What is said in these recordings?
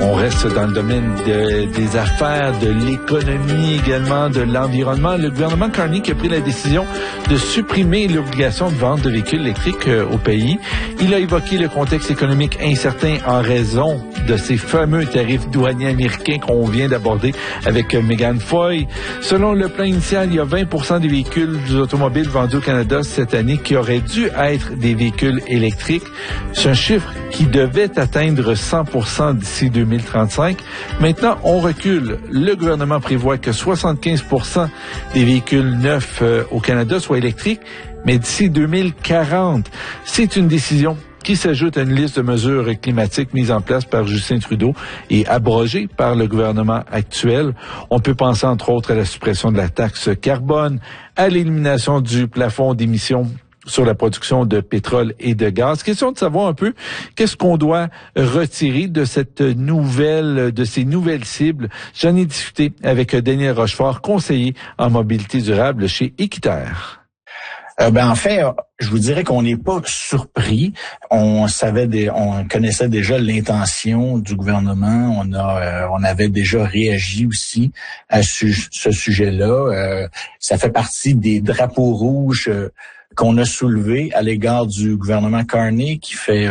On reste dans le domaine des affaires, de l'économie également, de l'environnement. Le gouvernement Carney qui a pris la décision de supprimer l'obligation de vente de véhicules électriques au pays. Il a évoqué le contexte économique incertain en raison de ces fameux tarifs douaniers américains qu'on vient d'aborder avec Megan Foy. Selon le plan initial, il y a 20% des véhicules automobiles vendus au Canada cette année qui auraient dû être des véhicules électriques. C'est un chiffre qui devait atteindre 100% d'ici 2035. Maintenant, on recule. Le gouvernement prévoit que 75% des véhicules neufs au Canada soient électriques, mais d'ici 2040. C'est une décision qui s'ajoute à une liste de mesures climatiques mises en place par Justin Trudeau et abrogées par le gouvernement actuel. On peut penser entre autres à la suppression de la taxe carbone, à l'élimination du plafond d'émissions sur la production de pétrole et de gaz. Question de savoir un peu qu'est-ce qu'on doit retirer de ces nouvelles cibles. J'en ai discuté avec Daniel Rochefort, conseiller en mobilité durable chez Équiterre. En fait, je vous dirais qu'on n'est pas surpris. On connaissait déjà l'intention du gouvernement. On avait déjà réagi aussi à ce sujet-là. Ça fait partie des drapeaux rouges qu'on a soulevé à l'égard du gouvernement Carney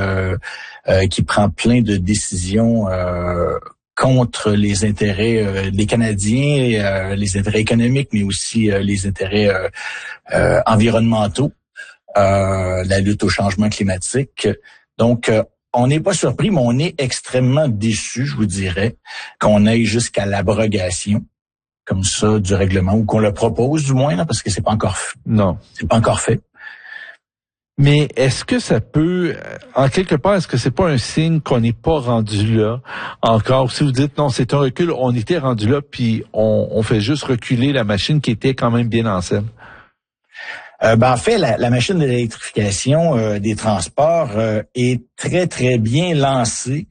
qui prend plein de décisions contre les intérêts des Canadiens, les intérêts économiques, mais aussi les intérêts environnementaux, la lutte au changement climatique. Donc, on n'est pas surpris, mais on est extrêmement déçus, je vous dirais, qu'on aille jusqu'à l'abrogation comme ça du règlement, ou qu'on le propose du moins, là, parce que c'est pas encore fait. Mais est-ce que ça peut, en quelque part, est-ce que c'est pas un signe qu'on n'est pas rendu là encore? Si vous dites non, c'est un recul, on était rendu là, puis on fait juste reculer la machine qui était quand même bien en scène. En fait, la machine d'électrification des transports est très, très bien lancée.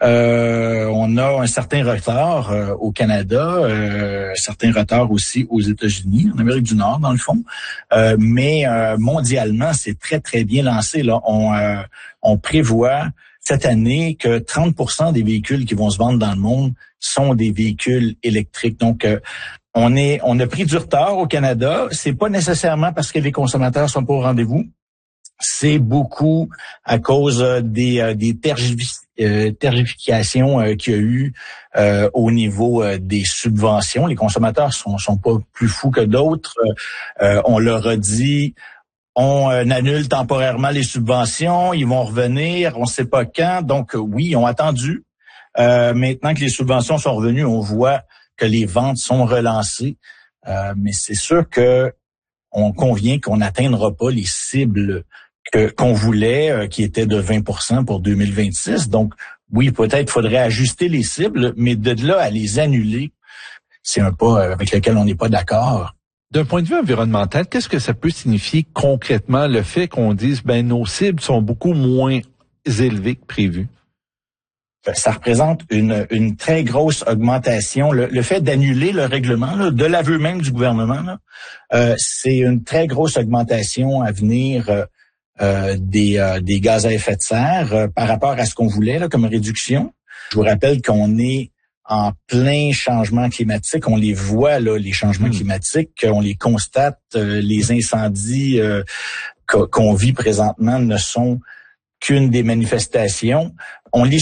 On a un certain retard au Canada, un certain retard aussi aux États-Unis, en Amérique du Nord, dans le fond. Mais mondialement, c'est très, très bien lancé. Là, on prévoit cette année que 30% des véhicules qui vont se vendre dans le monde sont des véhicules électriques. Donc, on a pris du retard au Canada. C'est pas nécessairement parce que les consommateurs sont pas au rendez-vous. C'est beaucoup à cause des tergifications qu'il y a eu au niveau des subventions. Les consommateurs sont pas plus fous que d'autres. On leur a dit, on annule temporairement les subventions, ils vont revenir, on ne sait pas quand. Donc oui, ils ont attendu. Maintenant que les subventions sont revenues, on voit que les ventes sont relancées, mais c'est sûr que on convient qu'on n'atteindra pas les cibles qu'on voulait, qui étaient de 20% pour 2026. Donc, oui, peut-être faudrait ajuster les cibles, mais de là à les annuler, c'est un pas avec lequel on n'est pas d'accord. D'un point de vue environnemental, qu'est-ce que ça peut signifier concrètement, le fait qu'on dise, nos cibles sont beaucoup moins élevées que prévues? Ça représente une très grosse augmentation. Le fait d'annuler le règlement, là, de l'aveu même du gouvernement, là, c'est une très grosse augmentation à venir des gaz à effet de serre par rapport à ce qu'on voulait là, comme réduction. Je vous rappelle qu'on est en plein changement climatique. On les voit, là, les changements climatiques. On les constate. Les incendies qu'on vit présentement ne sont qu'une des manifestations. On les